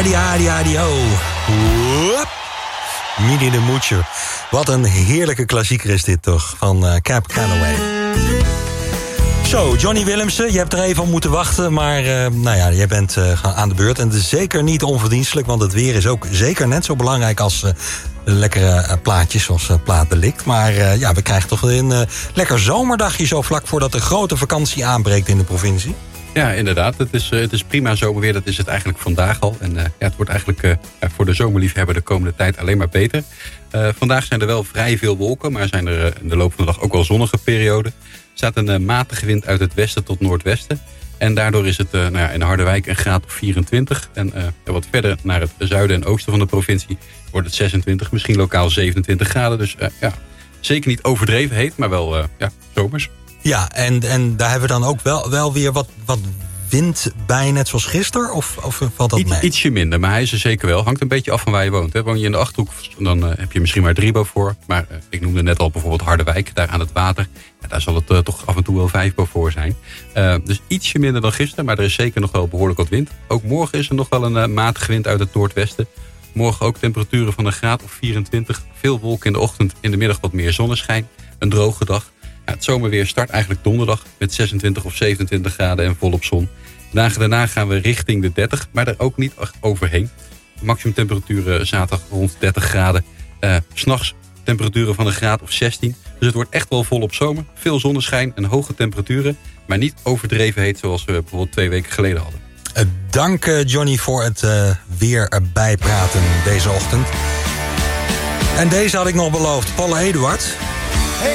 Adio. Mini de Moocher. Wat een heerlijke klassieker is dit toch, van Cab Calloway. Zo, Johnny Willemsen, je hebt er even op moeten wachten, maar jij bent aan de beurt. En het is zeker niet onverdienstelijk, want het weer is ook zeker net zo belangrijk als lekkere plaatjes zoals Plaatdelict. Maar we krijgen toch een lekker zomerdagje zo vlak voordat de grote vakantie aanbreekt in de provincie. Ja, inderdaad. Het is prima zomerweer. Dat is het eigenlijk vandaag al. En het wordt eigenlijk voor de zomerliefhebber de komende tijd alleen maar beter. Vandaag zijn er wel vrij veel wolken, maar zijn er in de loop van de dag ook wel zonnige perioden. Er staat een matige wind uit het westen tot noordwesten. En daardoor is het in Harderwijk een graad of 24. En wat verder naar het zuiden en oosten van de provincie wordt het 26, misschien lokaal 27 graden. Dus zeker niet overdreven heet, maar wel zomers. Ja, en daar hebben we dan ook wel weer wat wind bij, net zoals gisteren? Of valt dat mee? Ietsje minder, maar hij is er zeker wel. Hangt een beetje af van waar je woont. Hè. Woon je in de Achterhoek, dan heb je misschien maar 3 voor. Maar ik noemde net al bijvoorbeeld Harderwijk, daar aan het water. Ja, daar zal het toch af en toe wel 5 voor zijn. Dus ietsje minder dan gisteren, maar er is zeker nog wel behoorlijk wat wind. Ook morgen is er nog wel een matige wind uit het noordwesten. Morgen ook temperaturen van een graad of 24. Veel wolken in de ochtend, in de middag wat meer zonneschijn. Een droge dag. Ja, het zomerweer start eigenlijk donderdag met 26 of 27 graden en volop zon. Dagen daarna gaan we richting de 30, maar er ook niet overheen. Maximum temperaturen zaterdag rond 30 graden. 's Nachts temperaturen van een graad of 16. Dus het wordt echt wel volop zomer. Veel zonneschijn en hoge temperaturen. Maar niet overdreven heet zoals we bijvoorbeeld 2 weken geleden hadden. Dank Johnny voor het weer bijpraten deze ochtend. En deze had ik nog beloofd. Paul Eduard.